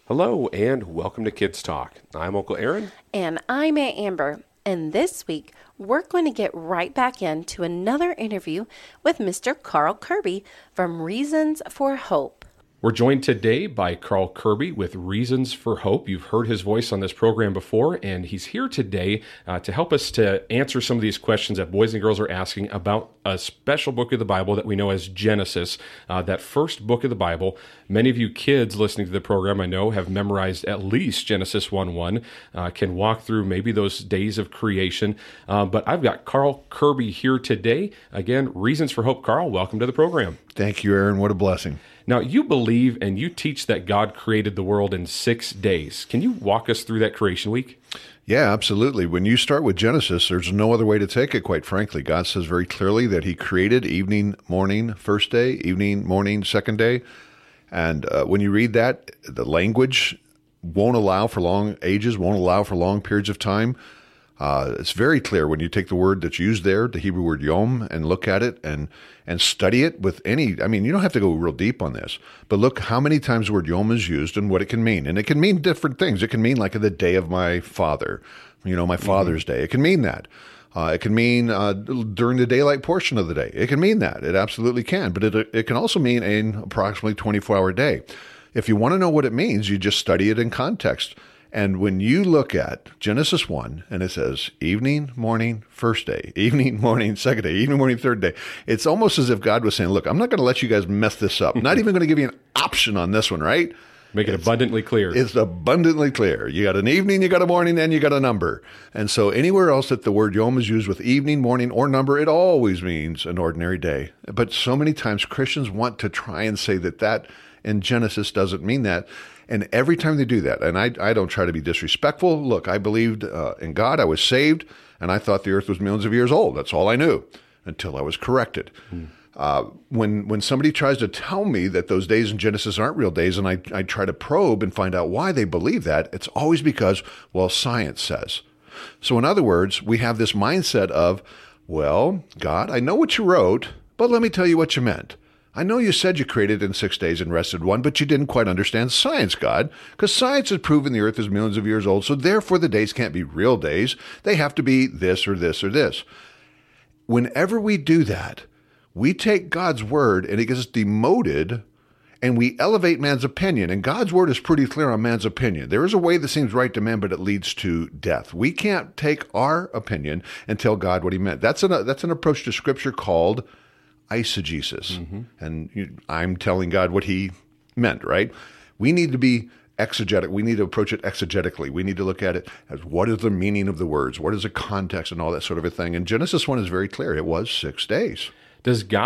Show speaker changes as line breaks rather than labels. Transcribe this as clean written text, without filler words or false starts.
Hello and welcome to Kids Talk. I'm Uncle Aaron.
And I'm Aunt Amber. And this week, we're going to get right back into another interview with Mr. Carl Kirby from Reasons for Hope.
We're joined today by Carl Kirby with Reasons for Hope. You've heard his voice on this program before, and he's here today to help us to answer some of these questions that boys and girls are asking about a special book of the Bible that we know as Genesis, that first book of the Bible. Many of you kids listening to the program, I know, have memorized at least Genesis 1:1, can walk through maybe those days of creation. But I've got Carl Kirby here today. Again, Reasons for Hope. Carl, welcome to the program.
Thank you, Aaron. What a blessing.
Now, you believe and you teach that God created the world in 6 days. Can you walk us through that creation week?
Yeah, absolutely. When you start with Genesis, there's no other way to take it, quite frankly. God says very clearly that he created evening, morning, first day, evening, morning, second day. And when you read that, the language won't allow for long ages, won't allow for long periods of time. It's very clear when you take the word that's used there, the Hebrew word yom, and look at it and study it with you don't have to go real deep on this, but look how many times the word yom is used and what it can mean. And it can mean different things. It can mean like the day of my father, my Father's Day. It can mean that. It can mean during the daylight portion of the day. It can mean that. It absolutely can. But it can also mean an approximately 24-hour day. If you want to know what it means, you just study it in context. And when you look at Genesis 1, and it says evening, morning, first day, evening, morning, second day, evening, morning, third day, it's almost as if God was saying, look, I'm not going to let you guys mess this up. I'm not even going to give you an option on this one, right?
Make it abundantly clear.
It's abundantly clear. You got an evening, you got a morning, and you got a number. And so anywhere else that the word yom is used with evening, morning, or number, it always means an ordinary day. But so many times Christians want to try and say that in Genesis doesn't mean that. And every time they do that, and I don't try to be disrespectful. Look, I believed in God. I was saved, and I thought the earth was millions of years old. That's all I knew until I was corrected. When somebody tries to tell me that those days in Genesis aren't real days, and I try to probe and find out why they believe that, it's always because, well, science says. So in other words, we have this mindset of, well, God, I know what you wrote, but let me tell you what you meant. I know you said you created in 6 days and rested one, but you didn't quite understand science, God, because science has proven the earth is millions of years old, so therefore the days can't be real days. They have to be this or this or this. Whenever we do that, we take God's word and it gets demoted, and we elevate man's opinion. And God's word is pretty clear on man's opinion. There is a way that seems right to man, but it leads to death. We can't take our opinion and tell God what he meant. That's an approach to Scripture called eisegesis. Mm-hmm. And I'm telling God what he meant, right? We need to be exegetic. We need to approach it exegetically. We need to look at it as what is the meaning of the words? What is the context and all that sort of a thing? And Genesis 1 is very clear. It was 6 days.
Does God